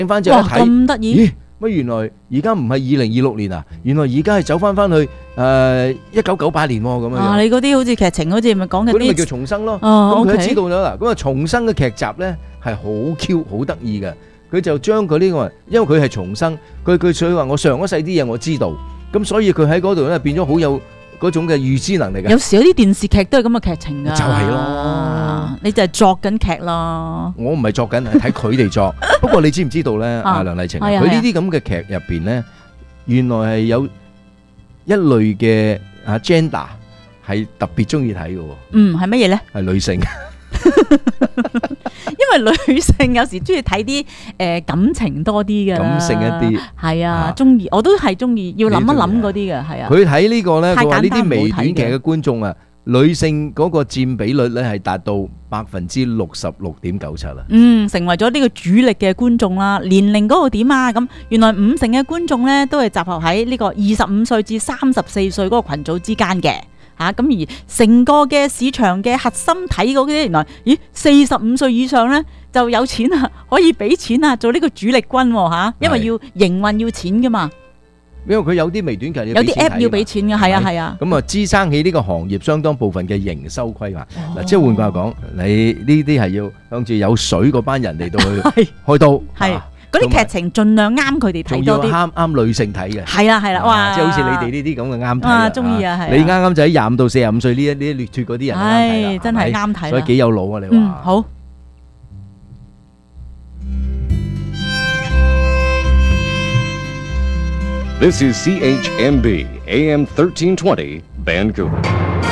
翻之後一睇， 咁得意， 咦？乜原來而家唔係2026年啊？原來而家係走翻去1998年喎咁樣樣。 你嗰啲好似劇情，好似咪講緊嗰啲咪叫啲重生咯。 哦咁佢 OK 知道咗啦。咁啊重生嘅劇集咧係好 Q 好得意嘅。佢就將佢呢個，因為佢係重生，佢所以話我上一世啲嘢我知道，咁所以佢喺嗰度咧變咗好有嗰種嘅預知能力嘅。 有時有啲電視劇都係咁嘅劇情㗎， 就係咯， 你就係作緊劇咯。 我唔係作緊，係睇佢哋作。不過你知唔知道咧？阿梁麗晴，佢呢啲咁嘅劇入邊咧，原來係有一類嘅gender 係特別中意睇嘅喎。 係乜嘢咧？ 係女性。 因為女性有時中意睇啲感情多啲嘅， 感性一啲， 係啊，中意，我都係中意，要諗一諗嗰啲嘅，係啊。 佢睇呢個咧，佢話呢啲微短劇嘅嘅觀眾啊，女性嗰個佔比率咧係達到66.97%啦。 成為咗呢個主力嘅觀眾啦。年齡嗰個點啊？咁原來50%嘅觀眾咧都係集合喺呢個25歲至34歲嗰個群組之間嘅。咁而成個嘅市場嘅核心睇嗰啲，原來45歲以上咧就有錢啊，可以俾錢啊，做呢個主力軍吓，因為要營運要錢噶嘛。 因為佢有啲微短劇， 有啲 app 要俾錢嘅，係啊係啊。 咁啊，支撐起呢個行業相當部分嘅營收規劃。嗱，即係換句話講，你呢啲係要向住有水嗰班人嚟到去開刀。 係。嗰啲劇情盡量啱佢哋睇多啲， 啱女性睇嘅。 係啦係啦，哇！ 即係好似你哋呢啲咁嘅啱睇。 啊，中意啊，係。 你啱啱就喺25到45歲呢一啲劣脫嗰啲人啱睇啦， 真係啱睇。 所以幾有腦啊！你話。 好。 This is CHMB AM 1320 Vancouver。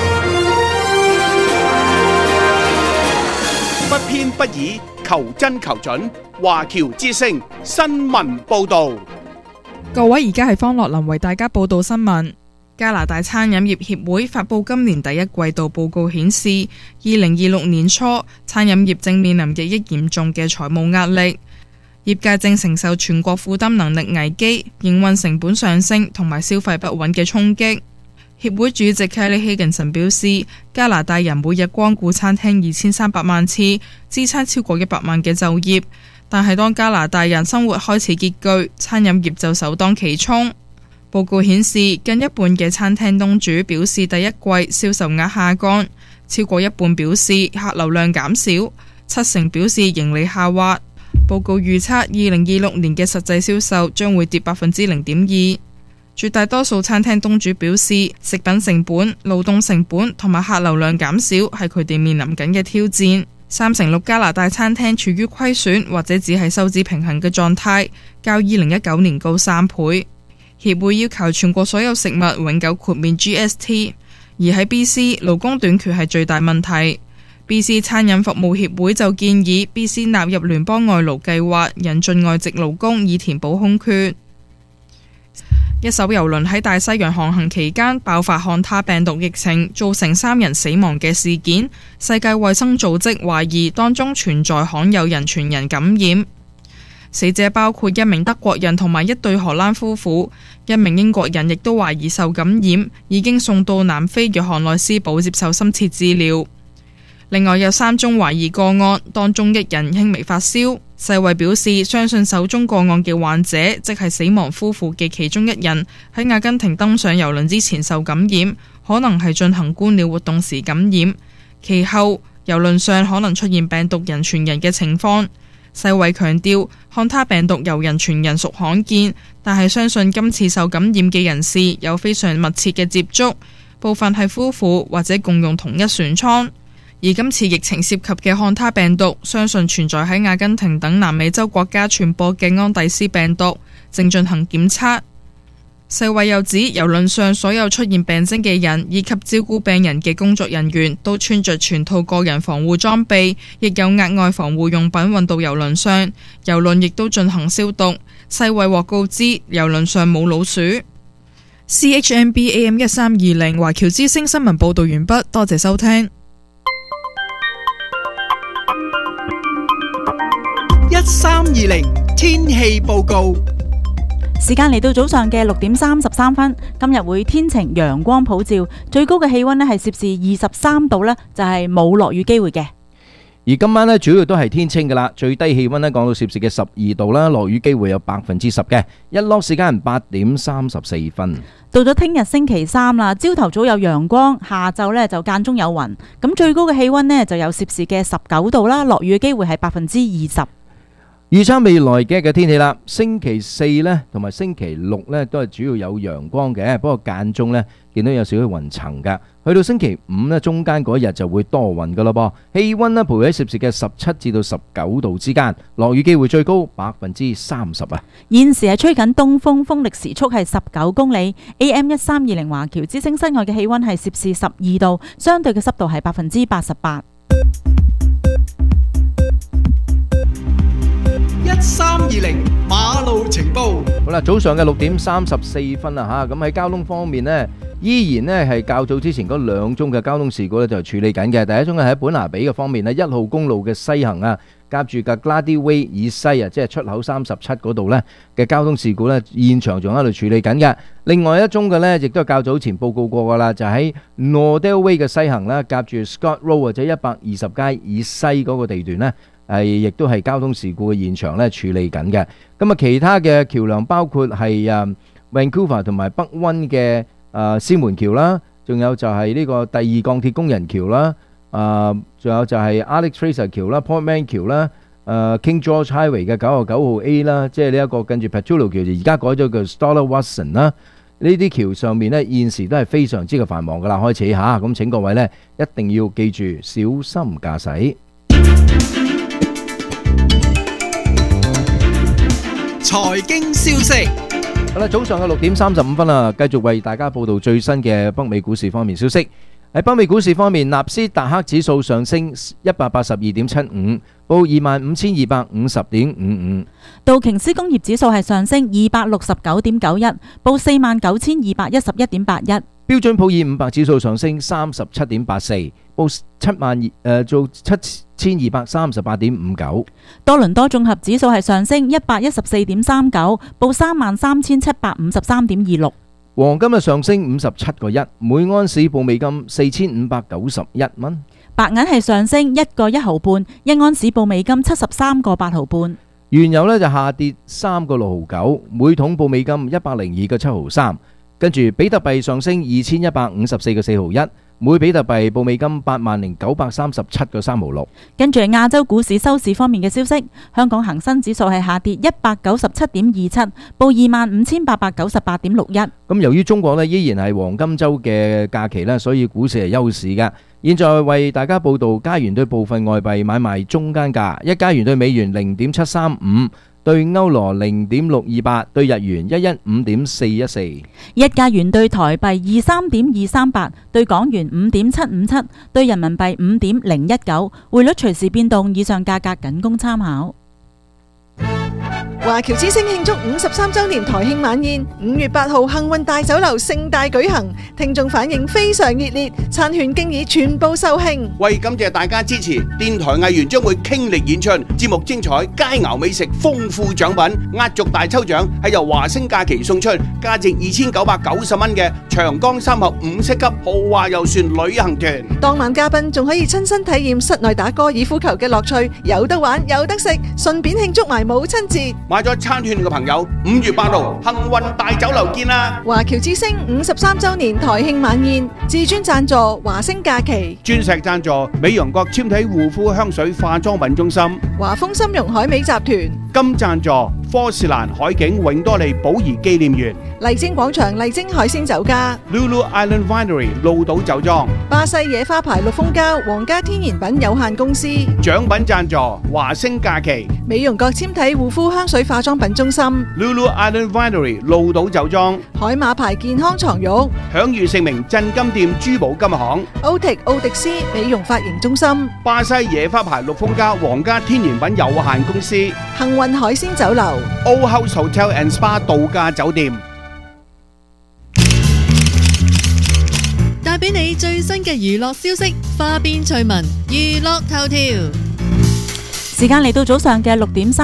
不偏不倚，求真求準。華僑之聲新聞報導。 各位，而家係方樂林為大家報道新聞。加拿大餐飲業協會發布今年第一季度報告顯示，2026年初餐飲業正面臨日益嚴重嘅財務壓力，業界正承受全國負擔能力危機、營運成本上升同埋消費不穩嘅衝擊。協會主席 Kelly Higginson 表示，加拿大人每日光顧餐廳2300萬次，支撐超過100萬嘅就業。但係當加拿大人生活開始拮據，餐飲業就首當其衝。報告顯示，近一半嘅餐廳東主表示第一季銷售額下降，超過一半表示客流量減少，70%表示盈利下滑。報告預測2026年嘅實際銷售將會跌0.2%。絕大多數餐廳東主表示，食品成本、勞動成本同埋客流量減少係佢哋面臨緊嘅挑戰。36%加拿大餐廳處於虧損或者只係收支平衡嘅狀態，較2019年高3倍。協會要求全國所有食物永久豁免 GST， 而喺 BC 勞工短缺係最大問題。BC 餐飲服務協會就建議 BC 納入聯邦外勞計劃，引進外籍勞工以填補空缺。一艘郵輪喺大西洋航行期間爆發漢他病毒疫情，造成3人死亡嘅事件。世界衛生組織懷疑當中存在罕有人傳人感染。死者包括一名德國人同埋一對荷蘭夫婦，一名英國人亦都懷疑受感染，已經送到南非約翰內斯堡接受深切治療。另外有3宗懷疑個案，當中1人輕微發燒。世衛表示，相信首宗個案嘅患者，即係死亡夫婦嘅其中1人，喺阿根廷登上郵輪之前受感染，可能係進行觀鳥活動時感染。其後郵輪上可能出現病毒人傳人嘅情況。世衛強調，漢他病毒由人傳人屬罕見，但係相信今次受感染嘅人士有非常密切嘅接觸，部分係夫婦或者共用同一船艙。而今次疫情涉及嘅漢他病毒，相信存在喺阿根廷等南美洲國家傳播嘅安第斯病毒，正進行檢測。世衛又指，郵輪上所有出現病徵嘅人以及照顧病人嘅工作人員都穿着全套個人防護裝備，亦有額外防護用品運到郵輪上，郵輪亦都進行消毒。世衛獲告知，郵輪上冇老鼠。CHMB AM 1320華僑之聲新聞報道完畢，多謝收聽。 1320天氣報告。 時間嚟到早上嘅6點33分，今日會天晴陽光普照，最高嘅氣溫呢係攝氏23度呢，就係冇落雨機會嘅。 而今晚咧主要都係天清㗎啦，最低氣温咧降到攝氏嘅12度啦，落雨機會有10%嘅，日落時間8點34分。 到咗聽日星期三啦，朝頭早有陽光，下晝呢就間中有雲，咁最高嘅氣温呢就有攝氏嘅19度啦，落雨嘅機會係20%。 預測未來幾日嘅天氣啦，星期四呢同埋星期六呢都係主要有陽光嘅，不過間中呢見到有少少雲層㗎。去到星期五呢，中間嗰一日就會多雲㗎咯噃，氣温呢徘徊喺攝氏嘅17至到19度之間，落雨機會最高30%啊！ 現時係吹緊東風，風力時速係19公里。AM1320華僑之聲室外嘅氣温係攝氏12度，相對嘅濕度係88%。 1320馬路情報。 好啦，早上嘅6點34分啦嚇，咁喺交通方面呢，依然呢係較早之前嗰兩宗嘅交通事故呢就處理緊嘅。第一宗係喺本拿比嘅方面呢，1號公路嘅西行啊，夾住嘅 Glady Way 以西啊，即係出口37嗰度呢嘅交通事故呢，現場仲喺度處理緊嘅。另外一宗嘅呢，亦都係較早前報告過噶啦，就喺 Nordale Way 嘅西行啦，夾住 Scott Road 或者120街以西嗰個地段呢，亦都係交通事故嘅現場咧處理緊嘅。咁啊，其他嘅橋梁包括係Vancouver 同埋北溫嘅獅門橋啦，仲有就係呢個第二鋼鐵工人橋啦，仲有就係 Alex Fraser 橋啦、Portman 橋啦、King George Highway 嘅99號 A 啦，即係呢一個跟住 Petula 橋，而家改咗叫 Stoller Watson 啦。呢啲橋上面呢，現時都係非常之嘅繁忙噶啦，開始嚇。咁請各位呢，一定要記住小心駕駛。 財經消息。 好啦，早上嘅6點35分啦，繼續為大家報道最新嘅北美股市方面消息。喺北美股市方面，納斯達克指數上升182.75，報25,250.55。 道瓊斯工業指數係上升269.91，報49,211.81。 標準普爾500指數上升37.84，報7,238.59。 多倫多綜合指數係上升114.39，報33,753.26。 黃金嘅上升57個1，每盎司報美金4,591蚊。 白銀係上升1個1毫半，一盎司報美金73個8毫半。 原油呢就下跌3個6毫9，每桶報美金102個7毫3。跟住比特幣上升2,154個4毫1，每比特幣報美金80,937個3毫6。跟住亞洲股市收市方面嘅消息，香港恒生指數係下跌197.27，報25,898.61。咁由於中國呢依然係黃金週嘅假期啦，所以股市係休市嘅。現在為大家報道加元對部分外幣買賣中間價，一加元對美元0.735。對歐羅0.628，對日元115.414， 一加元對台幣23.238，對港元5.757，對人民幣5.019，匯率隨時變動，以上價格僅供參考。 華僑之星慶祝53周年台慶晚宴，5月8號幸運大酒樓盛大舉行，聽眾反應非常熱烈，餐券經已全部售罄。 為感謝大家支持，電台藝員將會傾力演出，節目精彩，佳肴美食，豐富獎品，壓軸大抽獎係由華星假期送出，價值2,990蚊嘅長江三峽5星級豪華遊船旅行團。 當晚嘉賓仲可以親身體驗室內打高爾夫球嘅樂趣，有得玩有得食，順便慶祝埋母親節。 買咗餐券嘅朋友，5月8號幸運大酒樓見啦！ 華僑之星53周年台慶晚宴，至尊贊助華星假期， 鑽石贊助美容國纖體護膚香水化妝品中心， 華豐參茸海味集團， 金贊助科士蘭海景永多利寶儀紀念園， 麗晶廣場麗晶海鮮酒家， Lulu Island Winery 鹿島酒莊， 巴西野花牌綠蜂膠皇家天然品有限公司， 獎品贊助華星假期， 美容國纖體護膚香水化妝品中心， Lulu Island Winery 鹿島酒莊， 海馬牌健康床褥， 享譽盛名鎮金店珠寶金行， 奧迪斯美容髮型中心， 巴西野花牌綠蜂膠皇家天然品有限公司， 幸運海鮮酒樓 ，Old House Hotel and Spa 度假酒店， 帶俾你最新嘅娛樂消息，花邊趣聞，娛樂頭條。 時間嚟到早上嘅6點30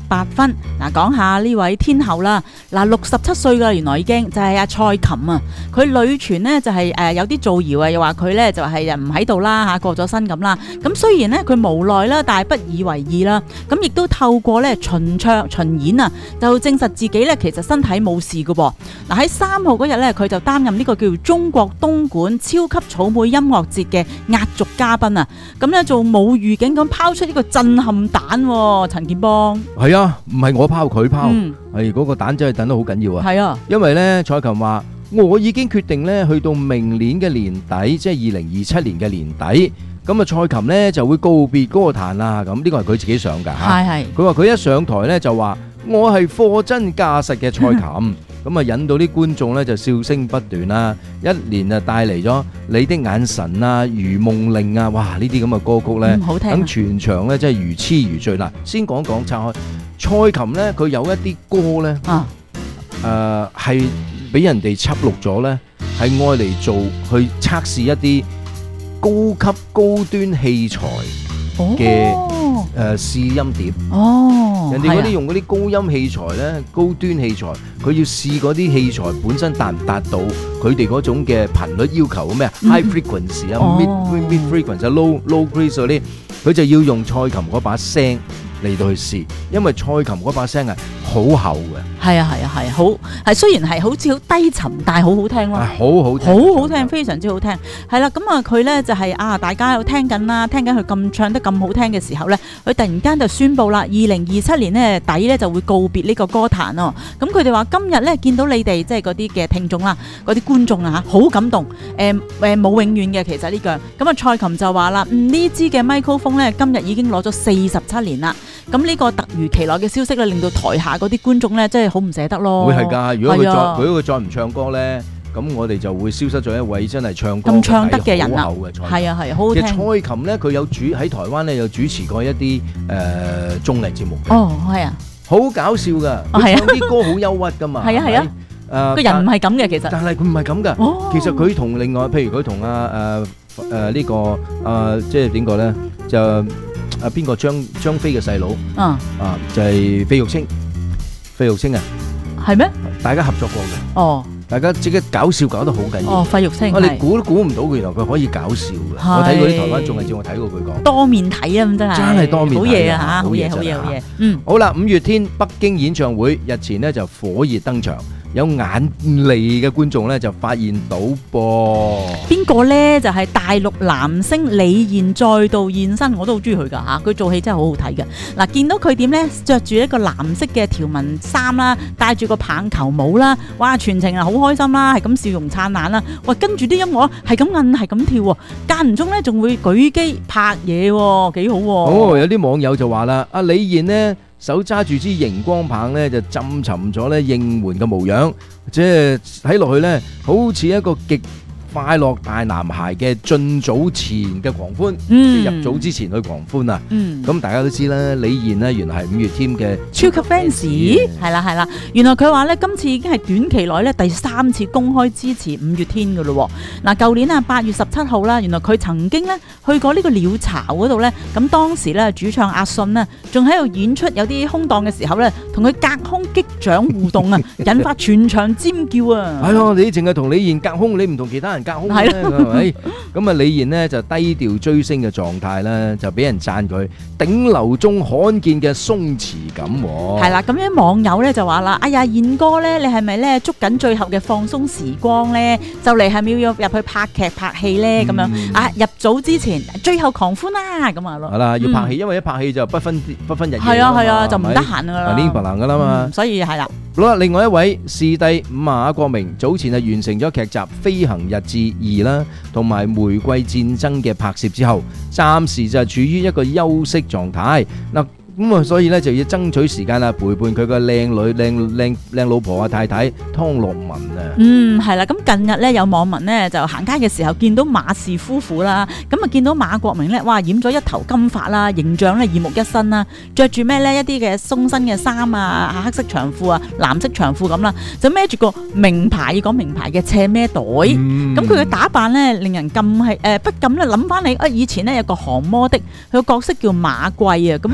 8分。嗱，講下呢位天后啦，嗱67歲噶，原來已經就係阿蔡琴啊。佢女傳呢就係有啲造謠啊，又話佢呢就係唔喺度啦嚇，過咗身咁啦。咁雖然呢，佢無奈啦，但係不以為意啦。咁亦都透過呢巡演啊，就證實自己呢其實身體冇事噶噃。嗱喺3號嗰日呢，佢就擔任呢個叫中國東莞超級草莓音樂節嘅壓軸嘉賓啊。咁呢就冇預警咁拋出呢個震撼彈喎，陳建邦。 係啊，唔係我拋佢拋，係嗰個蛋真係等得好緊要啊。 係啊， 因為咧蔡琴話我已經決定咧去到明年嘅年底，即係2027年嘅年底，咁啊蔡琴咧就會告別歌壇啦。咁呢個係佢自己上㗎嚇。 係。 佢話佢一上台咧就話我係貨真價實嘅蔡琴。咁啊引到啲觀眾咧就笑聲不斷啦，一年啊帶嚟咗你的眼神啊、如夢令啊，哇呢啲咁嘅歌曲咧， 好聽等全場咧真係如痴如醉。嗱，先講講拆開蔡琴咧，佢有一啲歌咧，係俾人哋輯錄咗咧，係愛嚟做去測試一啲高級高端器材嘅試音碟。人哋嗰啲用嗰啲高音器材咧，高端器材，佢要試嗰啲器材本身達唔達到佢哋嗰種嘅頻率要求咩？High frequency 啊，mid frequency 啊，low frequency 嗰啲，佢就要用蔡琴嗰把聲嚟到去試，因為蔡琴嗰把聲係好厚嘅。係啊，好係，雖然係好似好低沉，但係好好聽咯，好好聽，非常之好聽。係啦，咁啊佢咧就係大家有聽緊啦，聽緊佢咁唱得咁好聽嘅時候咧，佢突然間就宣布啦，2027年咧底咧就會告別呢個歌壇咯。咁佢哋話今日咧見到你哋即係嗰啲嘅聽眾啦，嗰啲觀眾啊好感動。冇永遠嘅其實呢句。咁啊蔡琴就話啦，呢支嘅咪高峰咧今日已經攞咗47年啦。咁呢個突如其來嘅消息咧，令到台下嗰啲觀眾咧，真係好唔捨得咯。 會係㗎，如果佢再唔唱歌咧，咁我哋就會消失咗一位真係唱歌咁唱得嘅人啦。 係啊，好好聽。 其實蔡琴咧，佢有喺台灣咧有主持過一啲綜藝節目。 係啊， 好搞笑㗎，佢唱啲歌好憂鬱㗎嘛。係啊，個人唔係咁嘅其實。 但係佢唔係咁㗎。其實佢同另外，譬如佢同呢個即係點講咧就。邊個張飛嘅細佬？就係費玉清啊，係咩？大家合作過嘅。大家即刻搞笑搞得好緊要。 費玉清， 我哋估都估唔到佢原來佢可以搞笑嘅。我睇過啲台灣綜藝節目，我睇過佢講。多面睇啊，咁真係多面睇。好嘢啊嚇！好嘢。好啦，5月天北京演唱會日前呢就火熱登場。有眼利嘅觀眾咧就發現到噃，邊個咧就係大陸男星李現再度現身，我都好中意佢噶嚇，佢做戲真係好好睇嘅。嗱，見到佢點咧，着住一個藍色嘅條紋衫啦，戴住個棒球帽啦，哇，全程啊好開心啦，係咁笑容燦爛啦，喂，跟住啲音樂係咁摁係咁跳喎，間唔中咧仲會舉機拍嘢喎，幾好喎。有啲網友就話啦，阿李現呢，手揸住支熒光棒咧，就浸沉咗咧應援嘅模樣，即係睇落去咧，好似一個極快樂大男孩嘅進組前嘅狂歡，即係入組之前去狂歡啊！咁大家都知啦，李現呢原來係5月天嘅超級 fans， 係啦，原來佢話咧今次已經係短期內咧第3次公開支持5月天噶咯。嗱，舊年8月17號啦，原來佢曾經咧去過呢個鳥巢嗰度咧，咁當時咧主唱阿信呢仲喺度演出有啲空檔嘅時候咧，同佢隔空擊掌互動啊，引發全場尖叫啊！係咯，你淨係同李現隔空，你唔同其他人隔空咧，係咪？咁啊，李現呢就低調追星嘅狀態咧，就俾人讚佢頂流中罕見嘅鬆弛感。係啦，咁樣網友咧就話啦：哎呀，現哥咧，你係咪咧捉緊最後嘅放鬆時光咧？就嚟係咪要入去拍劇拍戲咧？咁樣啊，入組之前最後狂歡啦，咁啊咯。係啦，要拍戲，因為一拍戲就不分日夜。係啊，就唔得閒噶啦，黏白爛噶啦嘛。所以係啦。好啦，另外一位視帝馬國明早前係完成咗劇集《飛行日誌2》啦，同埋《玫瑰戰爭》嘅拍攝之後，暫時就係處於一個休息狀態。嗱，咁啊，所以咧就要爭取時間啦，陪伴佢個靚女、靚老婆啊、太太湯洛雯啊。係啦，咁近日咧有網民咧就行街嘅時候見到馬氏夫婦啦，咁啊見到馬國明咧，哇，染咗一頭金髮啦，形象咧耳目一新啦，着住咩咧一啲嘅鬆身嘅衫啊，黑色長褲啊，藍色長褲咁啦，就孭住個名牌，要講名牌嘅斜孭袋，咁佢嘅打扮咧令人咁係不禁咧諗翻你以前咧有個降魔的，佢個角色叫馬貴啊，咁呢個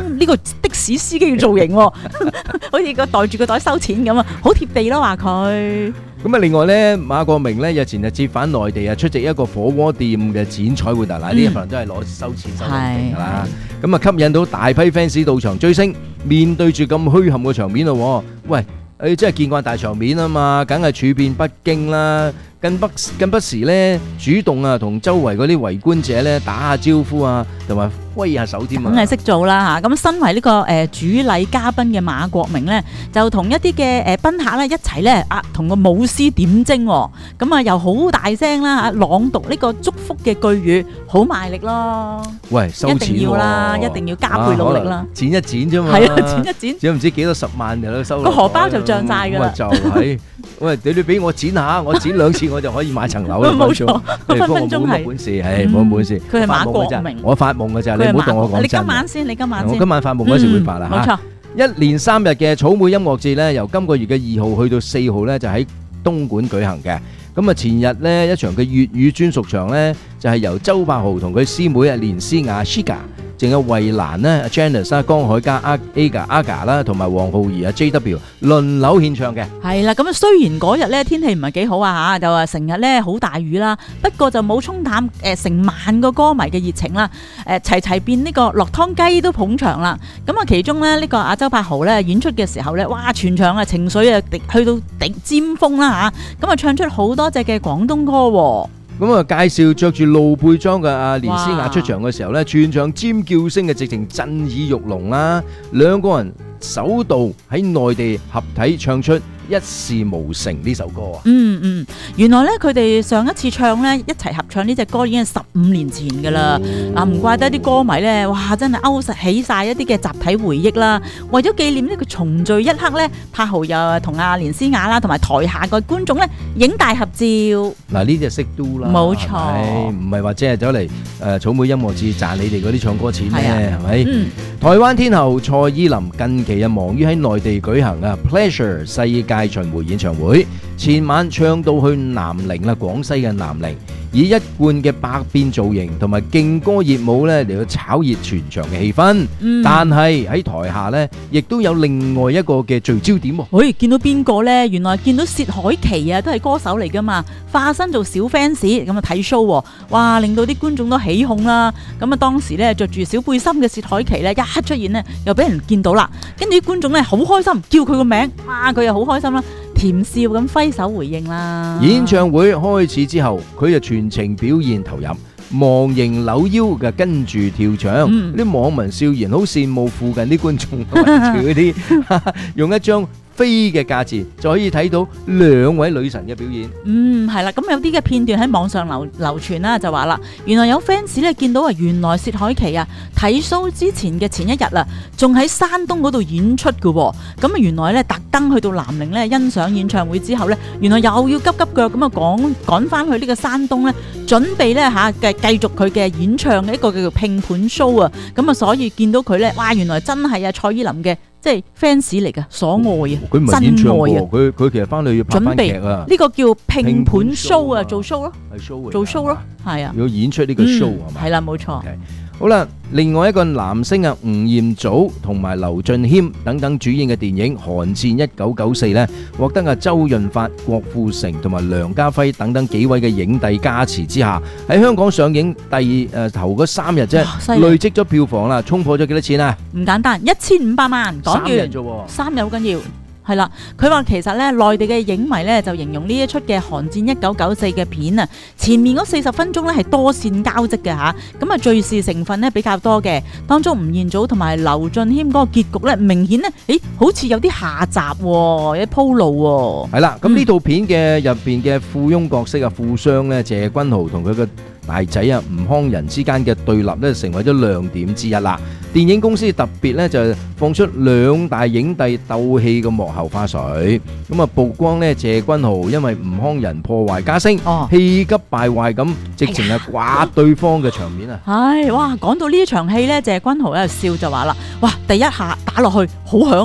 的士司機嘅造型喎，好似個袋住個袋收錢咁啊，好貼地咯話佢。 咁啊，另外咧，馬國明咧日前就折返內地啊，出席一個火鍋店嘅剪彩活動嗱，呢一份都係攞收錢收嚟㗎啦。咁啊，吸引到大批 fans 到場追星，面對住咁墟冚嘅場面咯。喂，你真係見慣大場面啊嘛，梗係處變不驚啦。更不時咧主動啊，同周圍嗰啲圍觀者咧打下招呼啊，同埋揮下手添啊！ 梗係識做啦嚇！咁身為呢個主禮嘉賓嘅馬國明咧，就同一啲嘅賓客咧一齊咧同個舞獅點睛喎，咁啊又好大聲啦嚇，朗讀呢個祝福嘅句語，好賣力咯！ 喂，收錢喎！ 一定要啦，一定要加倍努力啦！ 剪一剪啫嘛， 係啊，剪一剪， 剪唔知幾多10萬就都收個荷包就漲晒㗎啦！ 就係，喂，你俾我剪下，我剪2次我就可以買層樓啦！ 冇錯，分分鐘係本事，係冇本事。 佢係馬國明， 我發夢㗎咋，你唔好當我講真。 你今晚先， 我今晚發夢嗰時會發啦嚇。 冇錯， 一連3日嘅草莓音樂節咧，由今個月嘅2號去到4號咧，就喺東莞舉行嘅。咁啊，前日咧一場嘅粵語專屬場咧，就係由周柏豪同佢師妹連詩雅 Shiga， 仲有衛蘭咧 Janice 啦、江海嘉 Aga 啦，同埋黃浩儀JW 輪流獻唱嘅。係啦，咁啊雖然嗰日咧天氣唔係幾好啊嚇，就話成日咧好大雨啦，不過就冇沖淡成萬個歌迷嘅熱情啦。齊變呢個落湯雞都捧場啦。咁啊，其中咧呢個阿周柏豪咧演出嘅時候咧，哇全場啊情緒啊去到尖峰啦嚇，咁啊唱出好多隻嘅廣東歌喎。 咁啊，介紹着住露背裝嘅阿連詩雅出場嘅時候咧，全場尖叫聲嘅直情震耳欲聾啦！兩個人首度喺內地合體唱出《一事無成》呢首歌啊！ 原來咧佢哋上一次唱咧一齊合唱呢隻歌已經係15年前㗎啦。唔怪得啲歌迷咧，哇真係勾起晒一啲嘅集體回憶啦！為咗紀念呢個重聚一刻咧，柏豪又同阿連詩雅啦，同埋台下個觀眾咧影大合照。 嗱呢隻識 do 啦， 冇錯， 唔係話即係走嚟草莓音樂節賺你哋嗰啲唱歌錢咧，係咪？台灣天后蔡依林近期啊忙於喺內地舉行啊 Pleasure 世界巡迴演唱會，前晚唱到去南寧啦，廣西嘅南寧，以一貫嘅百變造型同埋勁歌熱舞咧嚟到炒熱全場嘅氣氛。但係喺台下咧，亦都有另外一個嘅聚焦點。 喂，見到邊個咧？原來見到薛凱琪啊，都係歌手嚟噶嘛，化身做小 fans 咁啊睇 show，哇，令到啲觀眾都起哄啦。咁啊，當時咧着住小背心嘅薛凱琪咧一出現咧，又俾人見到啦，跟住啲觀眾咧好開心，叫佢個名，哇，佢又好開心啦。甜笑咁揮手回應啦。 演唱會開始之後，佢就全程表現投入，忘形扭腰嘅跟住跳唱。啲網民笑言好羨慕附近啲觀眾圍住嗰啲，用一張飛嘅價錢就可以睇到2位女神嘅表演。 係啦，咁有啲嘅片段喺網上流傳啦，就話啦，原來有 fans 咧見到啊，原來薛凱琪啊睇 show 之前嘅前一日啊，仲喺山東嗰度演出嘅喎。咁啊，原來咧特登去到南寧咧欣賞演唱會之後咧，原來又要急急腳咁啊趕翻去呢個山東咧，準備咧繼續佢嘅演唱嘅一個叫做拼盤 show 啊。咁啊，所以見到佢咧，哇，原來真係啊蔡依林嘅。即係 fans 嚟噶，所愛啊， 佢唔係演唱喎， 真愛啊， 佢其實翻去要拍翻劇啊。 呢個叫拼盤 show 啊，做 show 咯，做 show 咯，係啊， 要演出呢個 show 係嘛？ 係啦，冇錯。 好啦，另外一個男星啊，吳彥祖同埋劉俊謙等等主演嘅電影《寒戰1994》咧，獲得啊周潤發、郭富城同埋梁家輝等等幾位嘅影帝加持之下，喺香港上映頭嗰3日啫，累積咗票房啦，衝破咗幾多錢啊？唔簡單，1500萬港元，3日啫喎，3日好緊要。係啦，佢話其實咧，內地嘅影迷咧就形容呢一出嘅《寒戰1994》嘅片啊，前面嗰40分鐘咧係多線交織嘅嚇，咁啊敘事成分咧比較多嘅，當中吳彥祖同埋劉俊謙嗰個結局咧，明顯咧，好似有啲下集喎，有啲鋪路喎。係啦，咁呢套片嘅入邊嘅富翁角色啊，富商咧謝君豪同佢嘅大仔啊吳康仁之間嘅對立咧，成為咗亮點之一啦。電影公司特別咧就放出2大影帝鬥氣嘅幕後花絮，咁啊曝光咧謝君豪因為吳康仁破壞家聲，氣急敗壞咁，直情係刮對方嘅場面啊！唉，哇！講到呢場戲咧，謝君豪喺度笑就話啦：哇，第一下打落去好響啊！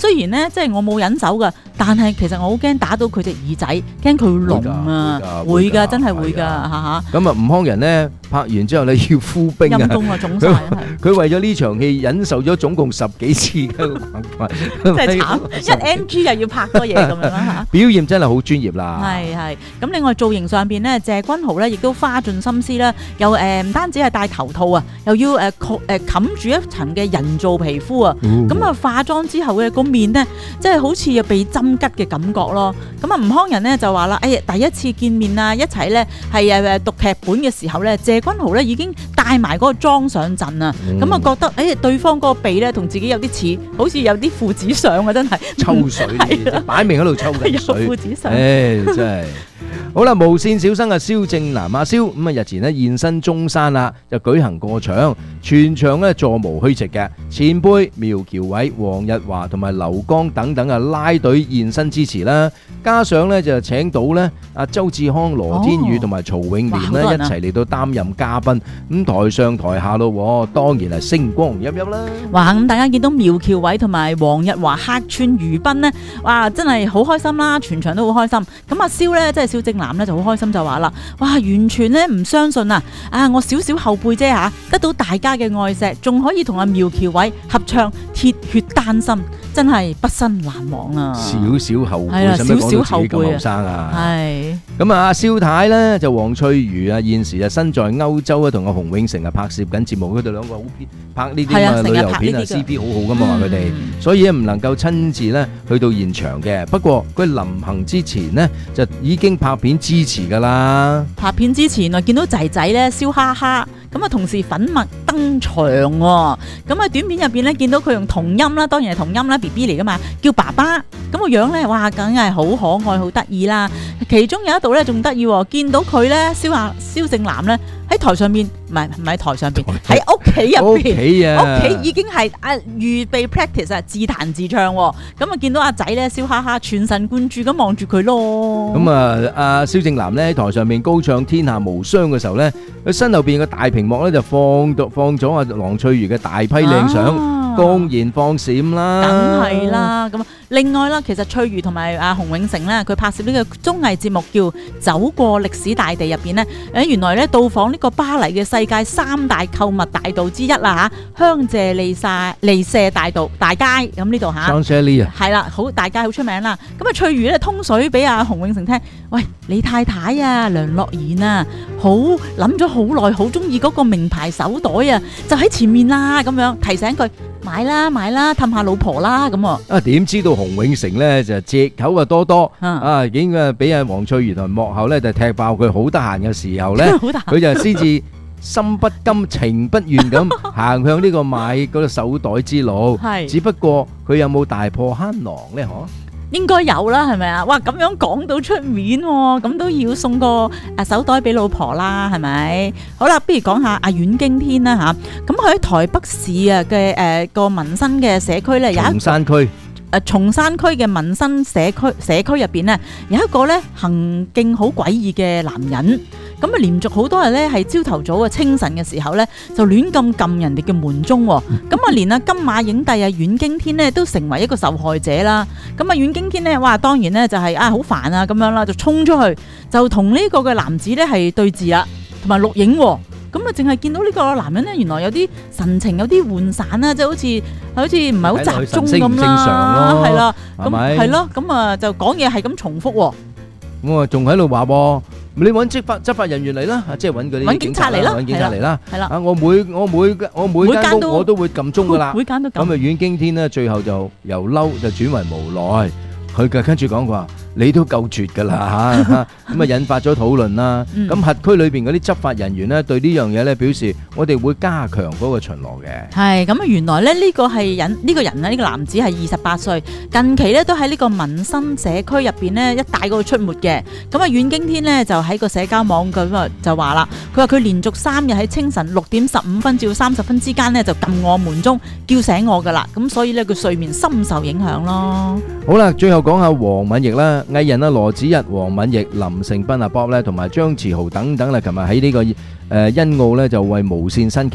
雖然咧即係我冇忍手噶，但係其實我好驚打到佢隻耳仔，驚佢會聾啊，會㗎，真係會㗎嚇。 咁啊，吳康仁呢，拍完之後咧要敷冰啊， 陰公啊，腫晒係。 佢為咗呢場戲忍受咗總共10幾次嘅狂法， 真係慘，一 NG 又要拍多嘢咁樣啦嚇。 表現真係好專業啦。 係咁，另外造型上邊咧，謝君豪咧亦都花盡心思啦，又唔單止係戴頭套啊，又要冚住一層嘅人造皮膚啊，咁啊化妝之後嘅個面呢，即係好似又被針吉嘅感覺咯。咁啊，吳康仁呢就話啦，第一次見面啊，一齊咧係讀劇本嘅時候咧，謝君豪咧已經帶埋嗰個妝上陣啊，咁啊覺得對方嗰個鼻咧同自己有啲似，好似有啲父子相啊，真係抽水，擺明喺度抽緊水， 有父子相， 真係。好啦，無線小生啊，蕭正楠阿蕭咁啊，日前咧現身中山啦，就舉行過場，全場咧座無虛席嘅，前輩苗僑偉、黃日華同埋劉江等等啊拉隊現身支持啦，加上咧就請到咧阿周志康、羅天宇同埋曹永廉咧一齊嚟到擔任嘉賓，咁台上台下咯，當然係星光熠熠啦。 哇！咁大家見到苗僑偉同埋黃日華客串娛賓呢，哇！真係好開心啦，全場都好開心。咁阿蕭咧，即係蕭正楠咧就好開心就話啦，哇！完全咧唔相信啊！我少少後輩啫嚇，得到大家嘅愛錫，仲可以同阿苗僑偉合唱《鐵血丹心》，真係畢生難忘啊！ 少少後輩，使乜講到自己咁後生啊？ 係咁啊，阿蕭太咧就黃翠如啊，現時就身在歐洲啊，同阿洪永城啊拍攝緊節目，佢哋兩個好拍呢啲啊旅遊片啊 CP 好好噶嘛話佢哋，所以咧唔能夠親自咧去到現場嘅。不過佢臨行之前呢，就已經拍片支持噶啦。 拍片之前啊，見到仔仔咧笑哈哈。咁啊，同時粉墨登場喎。咁啊，短片入邊咧見到佢用童音啦，當然係童音啦 ，BB 嚟噶嘛，叫爸爸。咁個樣咧，哇，梗係好可愛、好得意啦。其中有一度咧仲得意喎，見到佢咧蕭正楠咧喺台上邊，唔係台上邊，喺屋企入邊，屋企已經係預備 practice 啊，自彈自唱。咁啊，見到阿仔咧笑哈哈，全神貫注咁望住佢咯。 咁啊，阿蕭正楠咧喺台上面高唱《天下無雙》嘅時候咧，佢身後邊嘅大屏幕咧就放咗阿郎翠如嘅大批靚相，公然放閃啦， 梗係啦。咁另外啦，其實翠如同埋阿洪永城咧，佢拍攝呢個綜藝節目叫《走過歷史大地》入邊咧，原來咧到訪呢個巴黎嘅世界3大購物大道之一啦嚇，香榭麗舍大街咁呢度嚇，係啦，好大街好出名啦。咁啊，翠如咧通水俾阿洪永城聽，喂，你太太啊，梁樂妍啊，好諗咗好耐，好中意嗰個名牌手袋啊，就喺前面啦，咁樣提醒佢買啦，氹下老婆啦咁啊。 點知道洪永城咧就藉口啊多啊，已經啊俾阿黃翠如同幕後咧就踢爆佢好得閒嘅時候咧，佢就先至心不甘情不願咁行向呢個買嗰個手袋之路。只不過佢有冇大破慳囊咧？嗬？ 應該有啦，係咪啊？哇，咁樣講到出面喎，咁都要送個手袋俾老婆啦，係咪？好啦，不如講下阿阮經天啦嚇。咁佢喺台北市啊嘅個民生嘅社區咧，有一松山區嘅民生社區入邊呢，有一個咧行徑好詭異嘅男人。咁啊，連續好多日咧，係朝頭早啊清晨嘅時候咧，就亂咁撳人哋嘅門鐘。咁啊，連金馬影帝阮經天呢都成為一個受害者啦。咁啊，阮經天呢，哇，當然呢就係好煩啊咁樣啦，就衝出去就同呢個嘅男子咧係對峙啦，同埋錄影。咁啊，淨係見到呢個男人咧，原來有啲神情有啲渙散啦，即係好似唔係好集中咁啦，係啦，咁係咯，咁啊就講嘢係咁重複。 咁啊，仲喺度話噃，你揾執法人員嚟啦，即係揾嗰啲警察嚟啦， 揾警察嚟啦， 係啦。 我每間屋我都會撳鐘噶啦， 每間都撳。 咁啊，阮經天呢，最後就由嬲就轉為無奈，佢跟住講佢話。你都夠絕㗎啦嚇，咁啊引發咗討論啦。咁轄區裏邊嗰啲執法人員咧，對呢樣嘢咧表示，我哋會加強嗰個巡邏嘅。 係咁啊，原來咧呢個人咧，呢個男子係28歲，近期咧都喺呢個民生社區入邊咧一帶嗰度出沒嘅。咁啊，阮經天咧就喺個社交網咁啊就話啦，佢話佢連續3日喺清晨6點15分至到30分之間咧就撳我門鐘叫醒我㗎啦，咁所以咧佢睡眠深受影響咯。 好啦，最後講下黃敏奕啦。藝人啊羅子溢、黃敏奕、林盛斌啊 Bob 咧，同埋張馳豪等等啦，琴日喺呢個欣澳咧就為無線新劇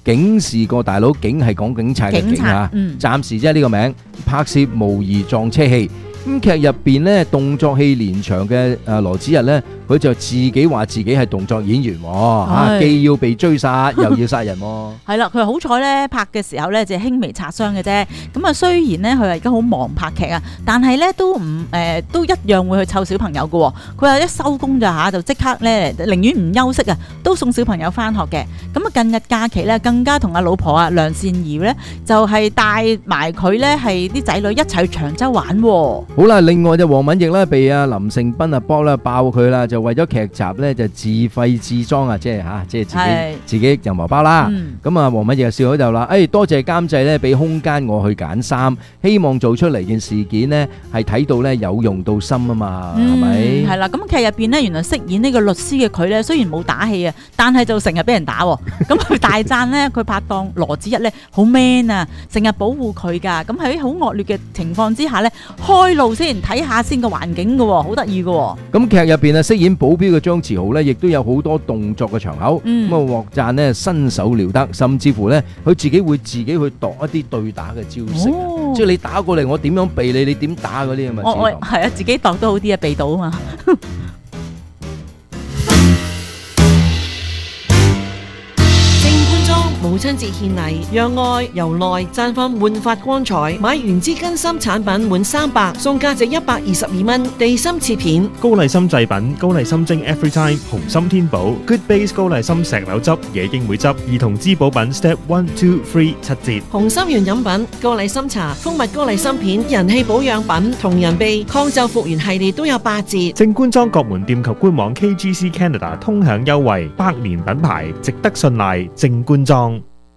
警示個大佬，警係講警察嘅警啊，暫時即係呢個名，拍攝模擬撞車戲。咁劇入邊咧，動作戲連場嘅羅子溢咧，佢就自己話自己係動作演員喎，既要被追殺又要殺人喎。 係啦，佢好彩咧，拍嘅時候咧就輕微擦傷嘅啫。咁啊，雖然咧佢係而家好忙拍劇啊，但係咧都唔都一樣會去湊小朋友嘅喎。佢話一收工咋嚇，就即刻咧寧願唔休息啊，都送小朋友翻學嘅。咁啊，近日假期咧更加同阿老婆啊梁善儀咧就係帶埋佢咧係啲仔女一齊去長洲玩喎。 好啦，另外就黃敏奕咧被阿林盛斌啊幫啦爆佢啦，就為咗劇集咧就自費自裝啊，即係自己油毛包啦。咁啊，黃敏奕就笑咗就啦，多謝監製咧俾空間我去揀衫，希望做出嚟件事件呢係睇到咧有用到心啊嘛，係咪？ 係啦，咁劇入邊呢，原來飾演呢個律師嘅佢咧，雖然冇打戲啊，但係就成日俾人打喎。咁佢大讚呢，佢拍檔羅子溢咧好 man 啊，成日保護佢㗎。咁喺好惡劣嘅情況之下咧，開路先睇下先個環境嘅喎，好得意嘅喎。 咁劇入邊啊，飾演保鏢嘅張馳豪咧，亦都有好多動作嘅場口，咁啊獲讚呢身手了得，甚至乎咧佢自己會自己去度一啲對打嘅招式，即係你打過嚟，我點樣避你，你點打嗰啲咁啊？ 係啊，自己度都好啲啊，避到啊嘛。 母親節獻禮，讓愛由內綻放煥發光彩。買原支根芯產品滿300，送價值122蚊地心切片。 高麗參製品，高麗參精 Everytime， 紅心天寶 Good Base 高麗參石榴汁、野經莓汁，兒童滋補品 Step 1、2、3 7折。 紅心源飲品，高麗參茶、蜂蜜高麗參片、人氣保養品、同仁秘抗皺復原系列都有8折。 正官莊各門店及官網 KGC Canada 通享優惠，100年品牌，值得信賴。正官莊。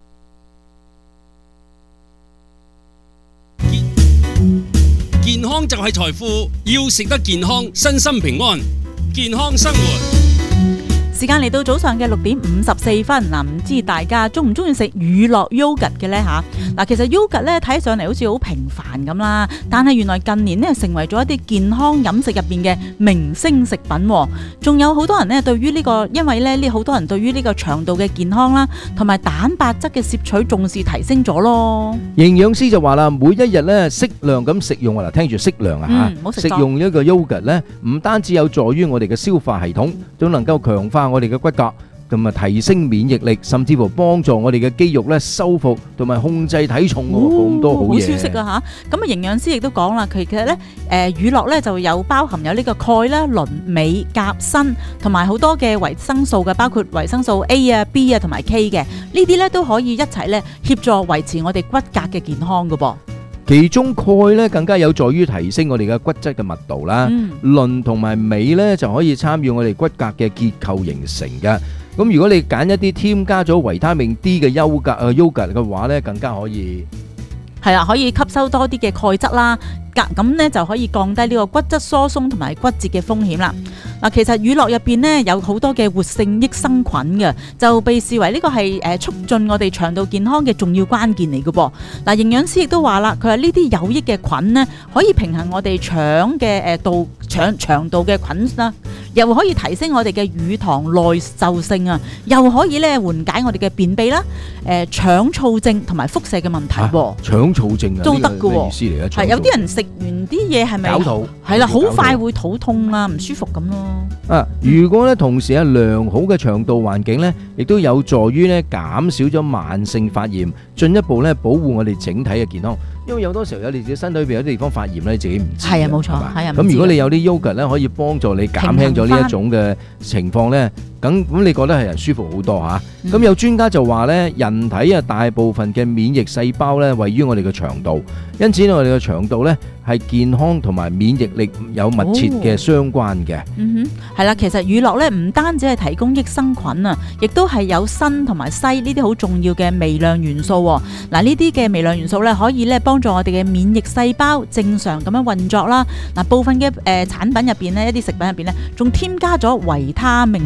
健康就係財富，要食得健康，身心平安，健康生活。 時間嚟到早上嘅6:54，嗱，唔知大家中唔中意食乳酪 yogurt 嘅呢吓？嗱，其實 yogurt 咧睇上嚟好似好平凡咁啦，但係原來近年呢成為咗一啲健康飲食入邊嘅明星食品，仲有好多人呢對於呢個，因為咧好多人對於呢個腸道嘅健康啦，同埋蛋白質嘅攝取重視提升咗咯。 營養師就話啦，每一日咧適量咁食用啊，嗱，聽住適量啊嚇，食用呢個 yogurt 咧，唔單止有助於我哋嘅消化系統，仲能夠強化我哋嘅骨骼，同埋提升免疫力，甚至乎幫助我哋嘅肌肉咧修復同埋控制體重喎，咁多好嘢。 好消息啊嚇！咁啊，營養師亦都講啦，其實咧乳酪咧就有包含有呢個鈣啦、磷、鎂、鉀、鋅同埋好多嘅維生素嘅，包括維生素 A 啊、B 啊同埋 K 嘅，呢啲咧都可以一齊咧協助維持我哋骨骼嘅健康㗎噃。 其中鈣咧更加有助於提升我哋嘅骨質嘅密度啦，磷同埋鎂咧就可以參與我哋骨骼嘅結構形成嘅。咁如果你揀一啲添加咗維他命 D 嘅優格嘅話咧，更加可以係啦，可以吸收多啲嘅鈣質啦，咁咧就可以降低呢個骨質疏鬆同埋骨折嘅風險啦。嗱，其實乳酪入邊呢有好多嘅活性益生菌嘅，就被視為呢個係促進我哋腸道健康嘅重要關鍵嚟嘅噃。嗱，營養師亦都話啦，佢話呢啲有益嘅菌呢，可以平衡我哋腸嘅腸道嘅菌啦，又可以提升我哋嘅乳糖耐受性啊，又可以咧緩解我哋嘅便秘啦、腸燥症同埋腹瀉嘅問題喎。 腸燥症啊， 都得嘅喎， 意思嚟嘅。 係有啲人食完啲嘢係咪搞肚？ 係啦，好快會肚痛啊，唔舒服咁咯。 如果咧同時有良好嘅腸道環境咧，亦都有助於咧減少咗慢性發炎，進一步咧保護我哋整體嘅健康。因為有多時候有你自己身體裏邊有啲地方發炎咧，你自己唔知。 係啊，冇錯，係啊。 咁如果你有啲 yogurt 咧，可以幫助你減輕咗呢一種嘅情況咧，咁你覺得係人舒服好多嚇。咁有專家就話咧，人體啊大部分嘅免疫細胞咧位於我哋嘅腸道，因此我哋嘅腸道咧係健康同埋免疫力有密切嘅相關嘅。 係啦，其實乳酪咧唔單止係提供益生菌啊，亦都係有鋅同埋硒呢啲好重要嘅微量元素。嗱，呢啲嘅微量元素咧可以咧幫助我哋嘅免疫細胞正常咁樣運作啦。嗱，部分嘅產品入邊咧，一啲食品入邊咧，仲添加咗維他命 D 啊。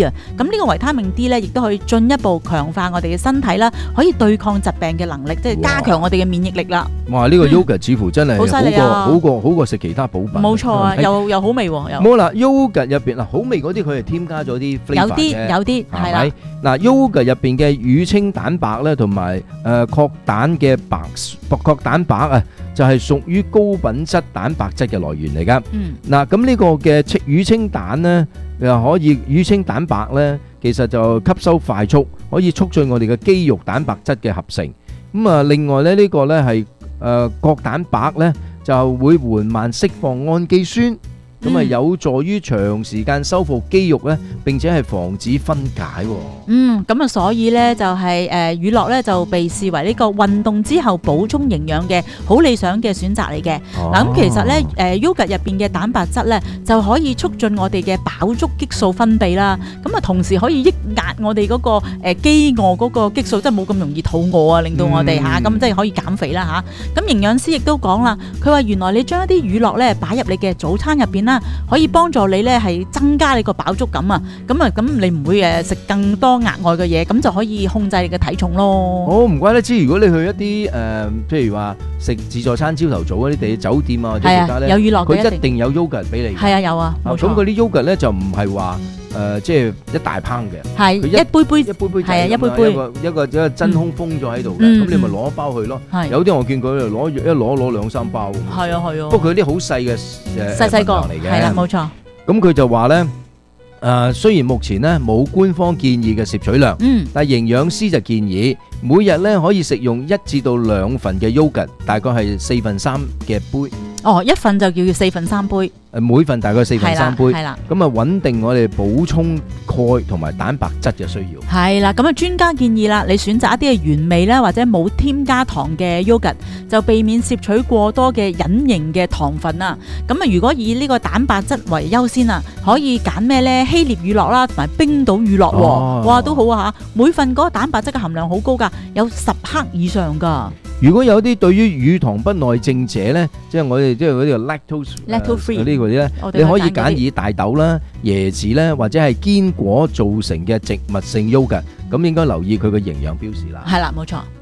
啊。咁呢個維他命 D 咧，亦都可以進一步強化我哋嘅身體啦，可以對抗疾病嘅能力，即係加強我哋嘅免疫力啦。 哇！呢個 yogurt 似乎真係好犀利啊好過食其他補品。 冇錯啊， 係咪又好味喎，又冇啦，yogurt 入邊嗱好味嗰啲佢係添加咗啲 flavour 嘅有啲係啦係咪？嗱 yogurt 入邊嘅乳清蛋白咧，同埋確蛋嘅確蛋白啊，就係屬於高品質蛋白質嘅來源嚟㗎。嗱咁呢個嘅乳清蛋咧，又可以乳清蛋白咧，其實就吸收快速，可以促進我哋嘅肌肉蛋白質嘅合成。咁啊，另外咧呢個咧係確蛋白咧就會緩慢釋放氨基酸。咁啊，有助於長時間修復肌肉咧，並且係防止分解喎。 咁啊，所以咧就係乳酪咧就被視為呢個運動之後補充營養嘅好理想嘅選擇嚟嘅。嗱，咁其實咧yogurt 入邊嘅蛋白質咧就可以促進我哋嘅飽足激素分泌啦。咁啊，同時可以抑壓我哋嗰個飢餓嗰個激素，即係冇咁容易肚餓啊，令到我哋咁即係可以減肥啦嚇。咁營養師亦都講啦，佢話原來你將一啲乳酪咧擺入你嘅早餐入邊啦，可以幫助你咧係增加你個飽足感啊！咁你唔會食更多額外嘅嘢，咁就可以控制你嘅體重咯。 唔怪得知，如果你去一啲譬如話食自助餐朝頭早嗰啲地酒店啊或者其他咧， 有乳酪嘅佢一定有 yogurt 俾你。 係啊，有啊，冇錯。 咁嗰啲 yogurt 咧就唔係話即係一大烹嘅， 係一杯杯， 係啊，一杯杯，一個真空封咗喺度嘅，咁你咪攞一包去咯。有啲我見佢攞兩三包。 係啊係啊。 不過佢啲好細嘅細個嚟嘅， 係啦冇錯。 咁佢就話咧，雖然目前咧冇官方建議嘅攝取量，但係營養師就建議每日咧可以食用1至到2份嘅 yogurt， 大概係4/3嘅杯。 一份就叫4/3杯。 每份大概4/3杯。 係啦。 咁啊穩定我哋補充鈣同埋蛋白質嘅需要。 係啦，咁啊專家建議啦，你選擇一啲嘅原味咧或者冇添加糖嘅 yogurt， 就避免攝取過多嘅隱形嘅糖分啊。咁啊，如果以呢個蛋白質為優先啊，可以揀咩咧？希臘乳酪啦，同埋冰島乳酪喎。哇，都好啊嚇！每份嗰個蛋白質嘅含量好高㗎，有10克以上㗎。 如果有啲對於乳糖不耐症者咧，即係我哋即係嗰啲 lactose free 呢個咧，你可以揀以大豆啦、椰子咧或者係堅果做成嘅植物性 yogurt，咁應該留意佢嘅營養標示啦。 係啦，冇錯。